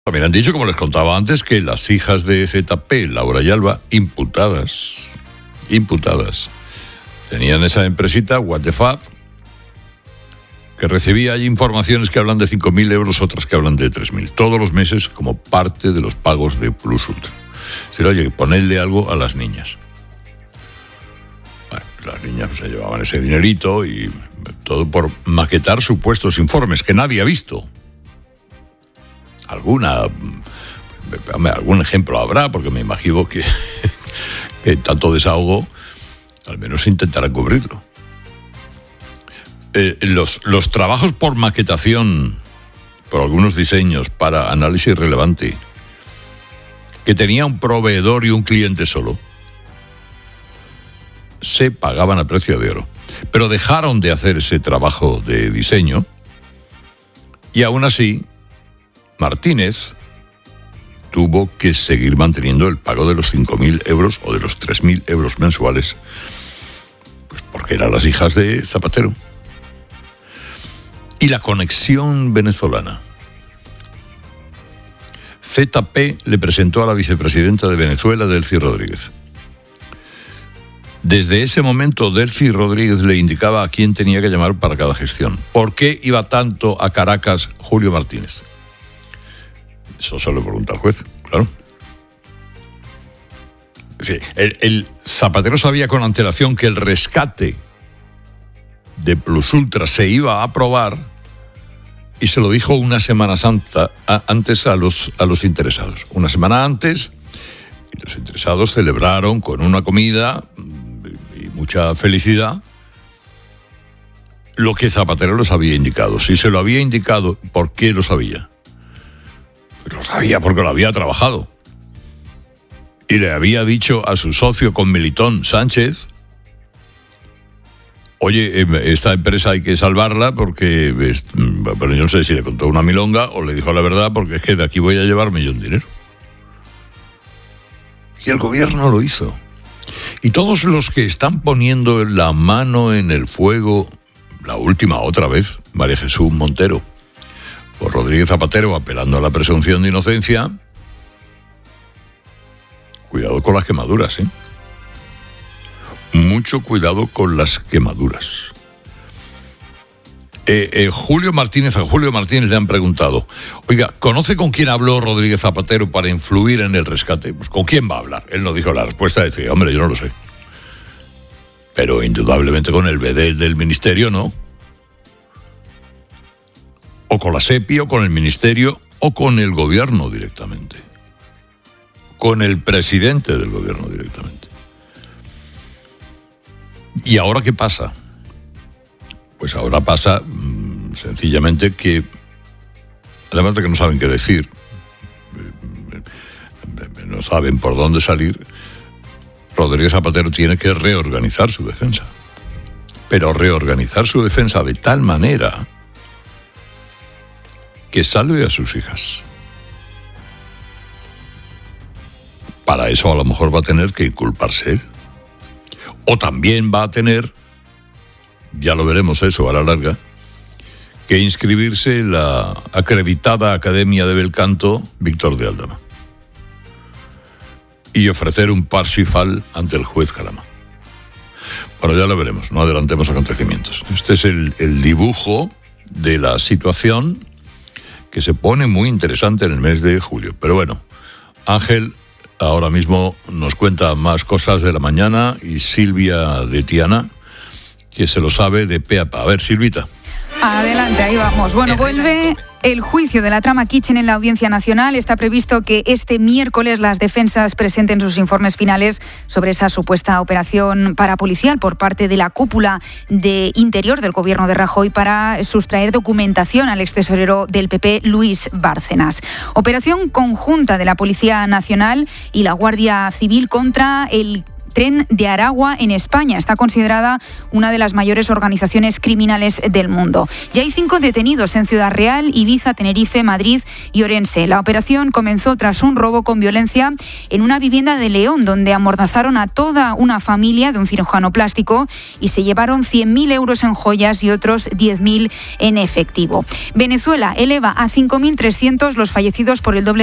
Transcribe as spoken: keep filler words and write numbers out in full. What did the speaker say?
También han dicho, como les contaba antes, que las hijas de Z P, Laura y Alba, imputadas, imputadas, tenían esa empresita, What the Fuck, que recibía hay informaciones que hablan de cinco mil euros, otras que hablan de tres mil, todos los meses como parte de los pagos de Plus Ultra. Se oye, ponerle algo a las niñas. Bueno, las niñas se llevaban ese dinerito y todo por maquetar supuestos informes que nadie ha visto. Alguna, algún ejemplo habrá, porque me imagino que, que tanto desahogo, al menos intentará cubrirlo. Eh, los, los trabajos por maquetación, por algunos diseños para análisis relevante, que tenía un proveedor y un cliente solo, se pagaban a precio de oro. Pero dejaron de hacer ese trabajo de diseño y aún así Martínez tuvo que seguir manteniendo el pago de los cinco mil euros o de los tres mil euros mensuales, pues porque eran las hijas de Zapatero. Y la conexión venezolana. Z P le presentó a la vicepresidenta de Venezuela, Delcy Rodríguez. Desde ese momento, Delcy Rodríguez le indicaba a quién tenía que llamar para cada gestión. ¿Por qué iba tanto a Caracas Julio Martínez? Eso se lo pregunta al juez, claro. Sí, el, el Zapatero sabía con antelación que el rescate de Plus Ultra se iba a aprobar y se lo dijo una semana santa, a, antes a los, a los interesados. Una semana antes, y los interesados celebraron con una comida y mucha felicidad lo que Zapatero les había indicado. Si se lo había indicado, ¿por qué lo sabía? Lo sabía porque lo había trabajado. Y le había dicho a su socio con Melitón, Sánchez, oye, esta empresa hay que salvarla porque, bueno, yo no sé si le contó una milonga o le dijo la verdad, porque es que de aquí voy a llevarme yo un dinero. Y el gobierno lo hizo. Y todos los que están poniendo la mano en el fuego, la última otra vez, María Jesús Montero, por Rodríguez Zapatero, apelando a la presunción de inocencia, cuidado con las quemaduras, ¿eh? Mucho cuidado con las quemaduras. Eh, eh, Julio Martínez, a Julio Martínez le han preguntado, oiga, ¿conoce con quién habló Rodríguez Zapatero para influir en el rescate? Pues ¿con quién va a hablar? Él no dijo la respuesta, decía, hombre, yo no lo sé. Pero indudablemente con el bedel del ministerio, ¿no? O con la SEPI, o con el ministerio, o con el gobierno directamente. Con el presidente del gobierno directamente. ¿Y ahora qué pasa? Pues ahora pasa mmm, sencillamente que, además de que no saben qué decir, no saben por dónde salir, Rodríguez Zapatero tiene que reorganizar su defensa. Pero reorganizar su defensa de tal manera que salve a sus hijas. Para eso a lo mejor va a tener que inculparse él. O también va a tener, ya lo veremos eso a la larga, que inscribirse en la acreditada Academia de Bel Canto Víctor de Aldama y ofrecer un Parsifal ante el juez Calama. Bueno, ya lo veremos, no adelantemos acontecimientos. Este es el, el dibujo de la situación que se pone muy interesante en el mes de julio. Pero bueno, Ángel ahora mismo nos cuenta más cosas de la mañana y Silvia de Tiana, que se lo sabe de pe a pa. A ver, Silvita. Adelante, ahí vamos. Bueno, vuelve el juicio de la trama Kitchen en la Audiencia Nacional. Está previsto que este miércoles las defensas presenten sus informes finales sobre esa supuesta operación parapolicial por parte de la cúpula de Interior del gobierno de Rajoy para sustraer documentación al extesorero del pe pe, Luis Bárcenas. Operación conjunta de la Policía Nacional y la Guardia Civil contra el Tren de Aragua en España. Está considerada una de las mayores organizaciones criminales del mundo. Ya hay cinco detenidos en Ciudad Real, Ibiza, Tenerife, Madrid y Orense. La operación comenzó tras un robo con violencia en una vivienda de León, donde amordazaron a toda una familia de un cirujano plástico y se llevaron cien mil euros en joyas y otros diez mil en efectivo. Venezuela eleva a cinco mil trescientos los fallecidos por el doble